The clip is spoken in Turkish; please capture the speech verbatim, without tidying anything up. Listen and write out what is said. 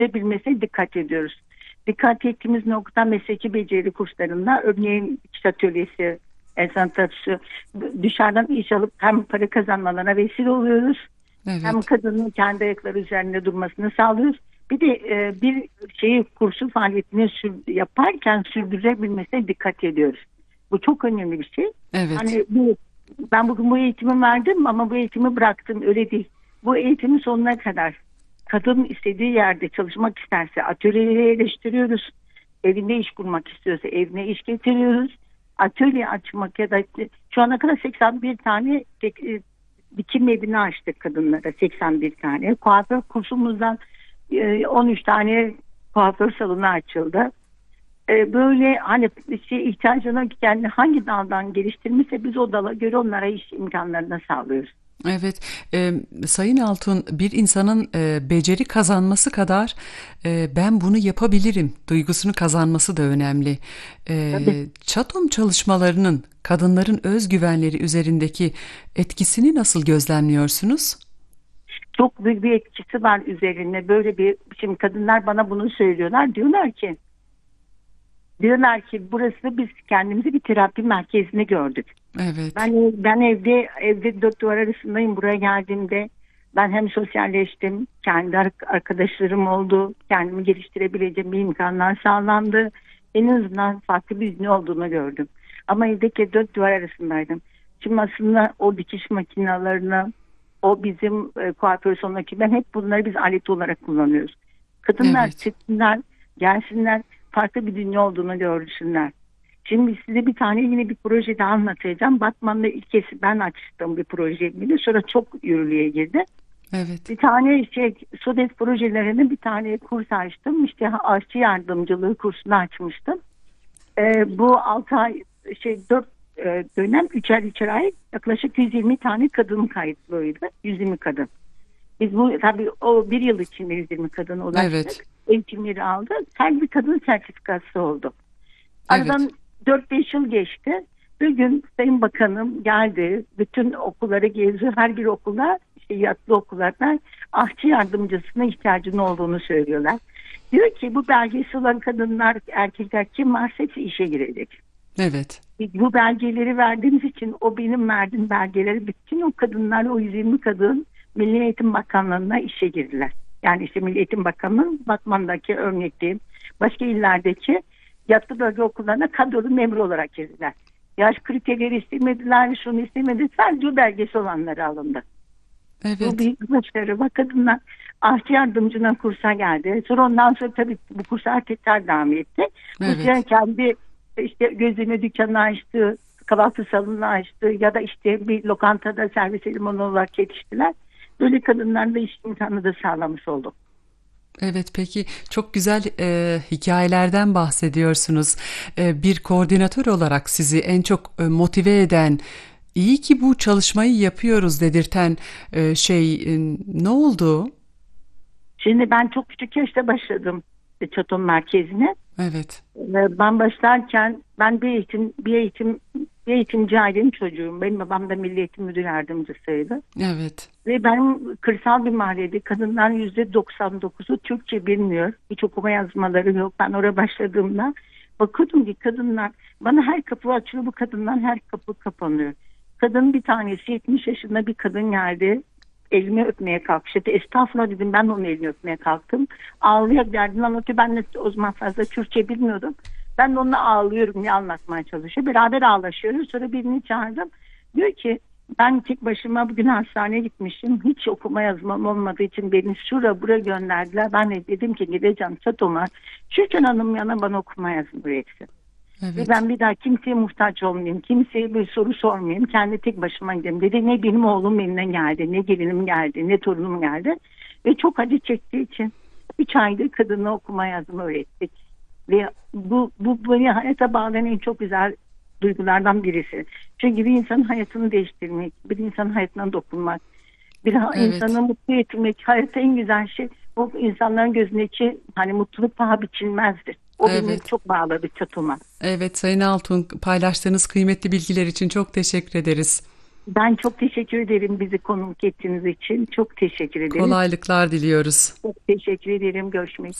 geliştirebilmesine dikkat ediyoruz. Dikkat ettiğimiz nokta mesleki beceri kurslarında örneğin dikiş atölyesi, el sanatçısı, dışarıdan iş alıp hem para kazanmalarına vesile oluyoruz. Hem Evet. kadının kendi ayakları üzerinde durmasını sağlıyoruz. Bir de e, bir şeyi kursu faaliyetini sür, yaparken sürdürebilmesine dikkat ediyoruz. Bu çok önemli bir şey. Evet. Hani bu, ben bugün bu eğitimi verdim ama bu eğitimi bıraktım, öyle değil. Bu eğitimin sonuna kadar kadın istediği yerde çalışmak isterse atölyeleri eleştiriyoruz. Evinde iş kurmak istiyorsa evine iş getiriyoruz. Atölye açmak ya da şu ana kadar seksen bir tane tek- dikim evini açtık kadınlara, seksen bir tane. Kuaför kursumuzdan e, on üç tane kuaför salonu açıldı. E, Böyle hani şey ihtiyacına kendi hangi daldan geliştirmişse biz o dala göre onlara iş imkanlarını sağlıyoruz. Evet, e, Sayın Altun, bir insanın e, beceri kazanması kadar e, ben bunu yapabilirim duygusunu kazanması da önemli. E, Tabii. Çatom çalışmalarının kadınların özgüvenleri üzerindeki etkisini nasıl gözlemliyorsunuz? Çok büyük bir etkisi var üzerinde. Böyle bir, şimdi kadınlar bana bunu söylüyorlar. Diyorlar ki diyorlar ki burası, biz kendimizi bir terapi merkezine gördük. Evet, Ben ben evde evde dört duvar arasındayım. Buraya geldiğimde ben hem sosyalleştim, kendi arkadaşlarım oldu, kendimi geliştirebileceğim bir imkanlar sağlandı. En azından farklı bir ne olduğunu gördüm. Ama evdeki dört duvar arasındaydım. Şimdi aslında o dikiş makinalarını, o bizim e, kuaför salonundaki, ben hep bunları biz alet olarak kullanıyoruz. Kadınlar evet, çıksınlar, gelsinler, farklı bir dünya olduğunu görsünler. Şimdi size bir tane yine bir proje daha anlatacağım. Batman'da ilk kez ben açtım bir proje. Sonra çok yürürlüğe girdi. evet, Bir tane şey, SODES projelerine bir tane kurs açtım. İşte aşçı yardımcılığı kursunu açmıştım. Ee, bu altı ay, şey dört e, dönem, üçer üçer ay yaklaşık yüz yirmi tane kadın kayıtlıydı. yüz yirmi kadın. Biz bu tabii o bir yıl içinde yüz yirmi kadına ulaştık. evet, Eğitimleri aldı. Her bir kadın sertifikası oldu. evet, Aradan dört beş yıl geçti. Bir gün Sayın Bakanım geldi. Bütün okulları geziyor. Her bir okulda, işte yatlı okullardan aşçı yardımcısına ihtiyacının olduğunu söylüyorlar. Diyor ki bu belgesi olan kadınlar, erkekler kim varsa hepsi işe girecek. evet, Bu belgeleri verdiğimiz için, o benim verdiğim belgeleri, bütün o kadınlar, o yüz yirmi kadın Milli Eğitim Bakanlığı'na işe girdiler. Yani işte Milli Eğitim Bakanlığı, Batman'daki örnekteyim, başka illerdeki yatılı bölge okullarına kadrolu memur olarak girdiler. Yaş kriterleri istemediler, şunu istemediler, sadece belgesi olanları alındı. Bu evet, büyük bir başarı. Bak, kadınlar aşçı yardımcına kursa geldi. Sonra ondan sonra tabii bu kursa erkekler devam etti. Kursa evet. kendi işte gözünü, dükkanını açtı, kahvaltı salonunu açtı ya da işte bir lokantada servis elemanı olarak yetiştiler. Böyle kadınlarla iş imkanı da sağlamış olduk. Evet, peki çok güzel e, hikayelerden bahsediyorsunuz. E, bir koordinatör olarak sizi en çok e, motive eden, iyi ki bu çalışmayı yapıyoruz dedirten e, şey e, ne oldu? Şimdi ben çok küçük yaşta başladım Çatom Merkezi'ne. Evet, Ve ben başlarken ben bir eğitim bir eğitim bir eğitimci ailenin çocuğum. Benim babam da Milli Eğitim Müdür Yardımcısıydı. evet, Ve ben kırsal bir mahallede, kadınların yüzde doksan dokuzu Türkçe bilmiyor. Hiç okuma yazmaları yok. Ben oraya başladığımda bakıyordum ki kadınlar, bana her kapı açıyor, bu kadınlar her kapı kapanıyor. Kadın bir tanesi yetmiş yaşında bir kadın geldi. Elimi öpmeye kalktı. Estağfurullah dedim, ben de onun elini öpmeye kalktım. Ağlayarak derdini anlatıyor. Ben de o zaman fazla Türkçe bilmiyordum. Ben de onunla ağlıyorum diye anlatmaya çalışıyor. Beraber ağlaşıyoruz. Sonra birini çağırdım. Diyor ki ben tek başıma bugün hastaneye gitmişim. Hiç okuma yazmam olmadığı için beni şura buraya gönderdiler. Ben de dedim ki gideceğim Çatom'a. Şükran Hanım yana bana okuma yazma öğretsin. Ve evet, ben bir daha kimseye muhtaç olmayayım. Kimseye bir soru sormayayım. Kendi tek başıma gideyim dedi. Ne benim oğlum elimden geldi, ne gelinim geldi, ne torunum geldi. Ve çok acı çektiği için üç aydır kadına okuma yazma öğrettik. Ve bu, bu beni hayata bağlayan en çok güzel duygulardan birisi. Çünkü bir insanın hayatını değiştirmek, bir insanın hayatına dokunmak, bir evet. insanı mutlu etmek, hayatta en güzel şey, o insanların gözündeki hani mutluluk paha biçilmezdir. O beni Evet. çok bağladı Çatom'a. Evet Sayın Altun, paylaştığınız kıymetli bilgiler için çok teşekkür ederiz. Ben çok teşekkür ederim bizi konuk ettiğiniz için. Çok teşekkür ederim. Kolaylıklar diliyoruz. Çok teşekkür ederim. Görüşmek